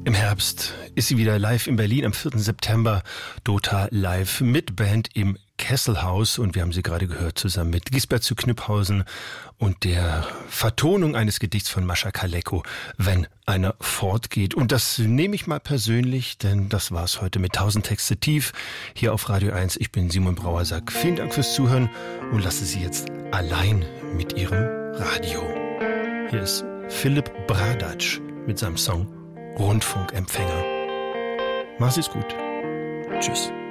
Im Herbst ist sie wieder live in Berlin am 4. September. Dota live mit Band im Kesselhaus. Und wir haben sie gerade gehört zusammen mit Gisbert zu Kniphausen und der Vertonung eines Gedichts von Mascha Kaleko, Wenn einer fortgeht. Und das nehme ich mal persönlich, denn das war's heute mit 1000 Texte tief hier auf Radio 1. Ich bin Simon Brauer, sag vielen Dank fürs Zuhören und lasse Sie jetzt allein mit Ihrem Radio. Hier ist Philipp Bradatsch mit seinem Song Rundfunkempfänger. Mach's gut. Tschüss.